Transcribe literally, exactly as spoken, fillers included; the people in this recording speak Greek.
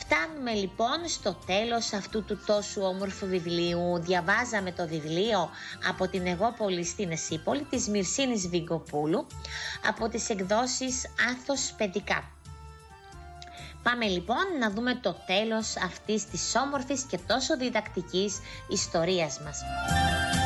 Φτάνουμε λοιπόν στο τέλος αυτού του τόσο όμορφου βιβλίου. Διαβάζαμε το βιβλίο από την Αιγόπολη στην Εσύπολη της Μυρσίνης Βιγκοπούλου από τις εκδόσεις Άθος Παιδικά. Πάμε λοιπόν να δούμε το τέλος αυτής της όμορφης και τόσο διδακτικής ιστορίας μας.